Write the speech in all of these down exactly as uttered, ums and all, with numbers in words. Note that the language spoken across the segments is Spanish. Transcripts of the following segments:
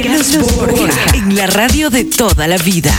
En la radio de toda la vida.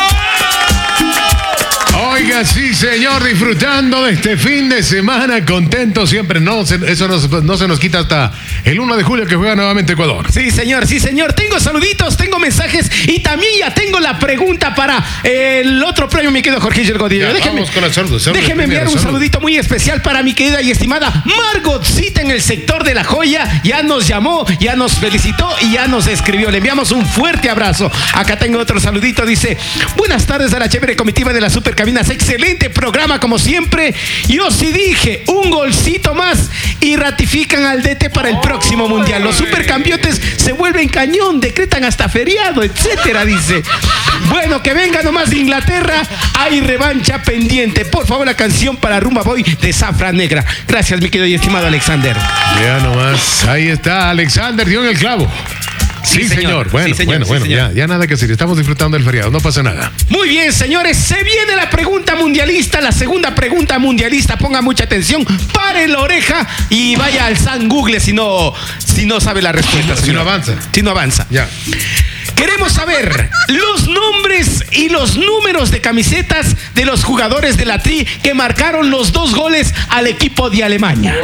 Oiga, sí, señor, disfrutando de este fin de semana, contento siempre. No, se, eso no, no se nos quita hasta el uno de julio que juega nuevamente Ecuador. Sí, señor, sí, señor. Tengo saluditos, tengo mensajes y también ya tengo la pregunta para el otro premio, mi querido Jorge Godillo. Ya, déjeme, vamos con los saludos. Déjeme primero, enviar un salud. saludito muy especial para mi querida y estimada Margotcita en el sector de La Joya. Ya nos llamó, ya nos felicitó y ya nos escribió. Le enviamos un fuerte abrazo. Acá tengo otro saludito. Dice: buenas tardes a la chévere comitiva de la Supercabinas. Excelente programa como siempre. Yo sí dije un golcito más y ratifican al D T para el próximo mundial. Los supercambiotes se vuelven cañón, decretan hasta feriado, etcétera, dice. Bueno, que venga nomás de Inglaterra. Hay revancha pendiente. Por favor, la canción para Rumba Boy de Zafra Negra. Gracias, mi querido y estimado Alexander. Ya nomás, ahí está, Alexander dio en el clavo. Sí, Sí, señor. señor. Bueno, Sí, señor. bueno, Sí, bueno, señor. ya, ya nada que decir. Estamos disfrutando del feriado, no pasa nada. Muy bien, señores, se viene la pregunta mundialista, la segunda pregunta mundialista. Ponga mucha atención, pare la oreja y vaya al San Google si no, si no sabe la respuesta. Si no señor. avanza. Si no avanza. Ya. Queremos saber los nombres y los números de camisetas de los jugadores de la Tri que marcaron los dos goles al equipo de Alemania.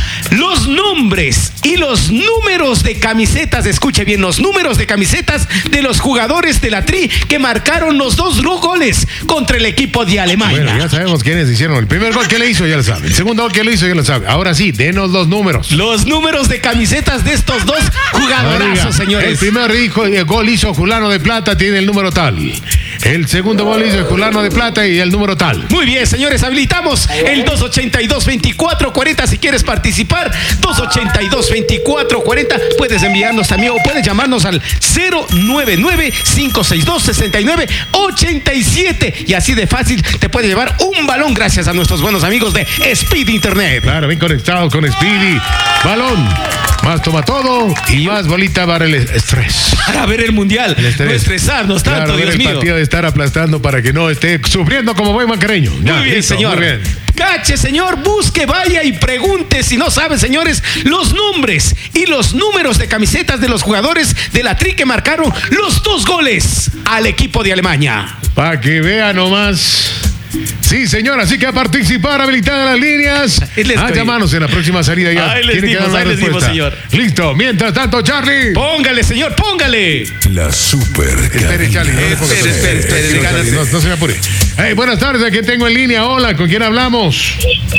Los nombres y los números de camisetas, escuche bien, los números de camisetas de los jugadores de la Tri que marcaron los dos goles contra el equipo de Alemania. Bueno, ya sabemos quiénes hicieron. El primer gol que le hizo, ya lo sabe. El segundo gol que le hizo, ya lo sabe. Ahora sí, denos los números. Los números de camisetas de estos dos jugadorazos, Oiga, señores. El primer hijo, el gol hizo Julano de Plata, tiene el número tal. El segundo gol hizo Julano de Plata y el número tal. Muy bien, señores, habilitamos el dos ochenta y dos, veinticuatro cuarenta. Si quieres participar, dos ochenta y dos, veinticuatro cuarenta. Puedes enviarnos también o puedes llamarnos al cero nueve nueve, cinco seis dos, seis nueve ocho siete. Y así de fácil te puede llevar un balón gracias a nuestros buenos amigos de Speed Internet. Claro, bien conectado con Speedy. Balón. Más toma todo y más bolita para el estrés. Para ver el mundial, El estrés. no estresarnos tanto, Claro, ver Dios el mío. partido de estar aplastando para que no esté sufriendo como buen macareño. Ya, Muy bien, listo, señor. Muy bien. Cache, señor, busque, vaya y pregunte, si no sabe, señores, los nombres y los números de camisetas de los jugadores de la Tri que marcaron los dos goles al equipo de Alemania. Para que vea nomás. Sí, señor, así que a participar, habilitadas las líneas. Ahí les A doy. llamarnos en la próxima salida ya. Ahí les Tiene que dimos, dar la ahí les dimos, respuesta. señor. Listo. Mientras tanto, Charlie. Póngale, señor, póngale. La super Espere, Charlie. No, le ponga Espere, todo. espere, espere, Tranquilo, gánase. Charlie, no, no se me apure. Hey, buenas tardes, ¿a quién tengo en línea? Hola, ¿con quién hablamos?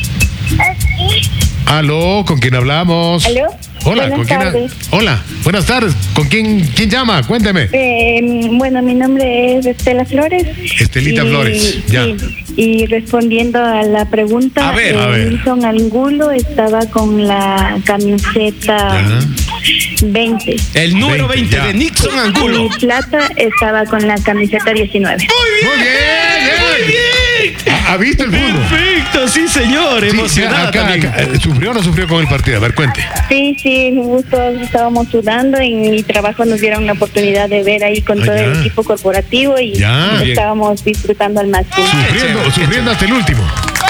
Aló, ¿con quién hablamos? ¿Aló? Hola, Buenas ¿con quién? ha- tardes. Hola, buenas tardes. ¿Con quién, quién llama? Cuénteme. Eh, bueno, mi nombre es Estela Flores. Estelita Y- Flores, ya. sí, y respondiendo a la pregunta, A ver, eh, a ver. Nilson Angulo estaba con la camiseta Ajá. veinte. El número veinte, veinte ya. de Nixon Angulo. Y Plata estaba con la camiseta diecinueve. Muy bien, bien. Muy bien. ¿Ha, ha visto el fútbol? Perfecto, sí, señor. Sí, Emocionada acá, también. acá, eh, ¿Sufrió o no sufrió con el partido? A ver, cuente. Sí, sí, justo estábamos sudando. En mi trabajo nos dieron la oportunidad de ver ahí con Ah, todo ya. el equipo corporativo y Ya, bien. estábamos disfrutando al máximo. Sufriendo, chévere, qué sufriendo hasta el último.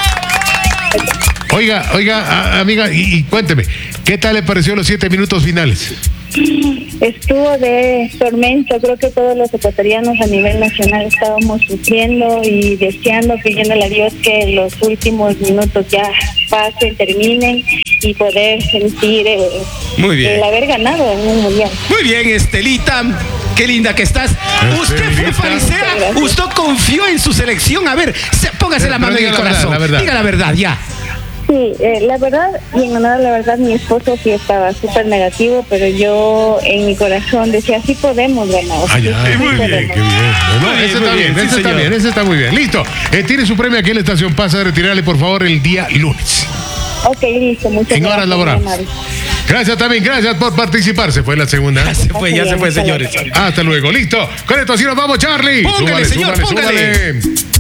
Oiga, oiga, a- amiga, y, y cuénteme, ¿qué tal le pareció los siete minutos finales? Estuvo de tormento, creo que todos los ecuatorianos a nivel nacional estábamos sufriendo y deseando, pidiéndole a Dios que los últimos minutos ya pasen, terminen y poder sentir eh, Muy bien. el haber ganado en un mundial. Muy bien, Estelita. Qué linda que estás. Usted fue Estelita. farisea. Gracias. Usted confió en su selección. A ver, se- póngase Pero la mano en diga el la verdad, corazón. la verdad. Diga la verdad, ya. Sí, eh, la verdad, y en honor a la verdad, mi esposo sí estaba súper negativo, pero yo en mi corazón decía, sí podemos ganar. Ah, sí, ya, sí muy bien, podemos". qué bien. No, Muy bien, ese muy está bien, bien, sí, ese está señor. bien, ese está muy bien. Listo. Eh, tiene su premio aquí en la estación. Pasa a retirarle, por favor, el día lunes. Ok, listo, muchas En gracias. horas muy laborables. amable. Gracias también, gracias por participar. Se fue la segunda. Ya se fue, ya se fue, señores. Hasta luego. Listo. Con esto así nos vamos, Charlie. Póngale, señor, póngale. súbale.